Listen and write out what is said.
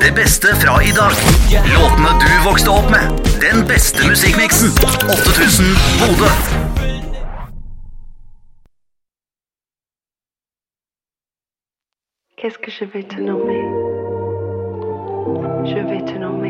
Det beste fra i dag. Låtene du vokste opp med. Den beste musikkmiksen. 8000 Bodø. Qu'est-ce que je vais te nommer? Je vais te nommer